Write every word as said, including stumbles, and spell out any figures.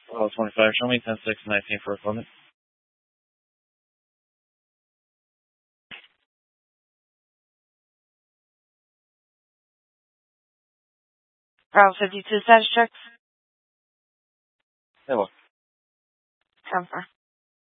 Oh, twenty-five, show me ten six nineteen for equipment. Bravo fifty-two status checks. Hey, look. Confirm.